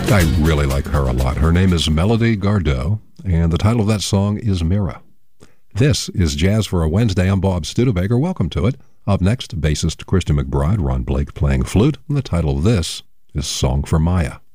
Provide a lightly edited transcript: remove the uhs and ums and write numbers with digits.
I really like her a lot. Her name is Melody Gardot, and the title of that song is Mira. This is Jazz for a Wednesday. I'm Bob Studebaker. Welcome to it. Up next, bassist Christian McBride, Ron Blake playing flute, and the title of this is Song for Maya.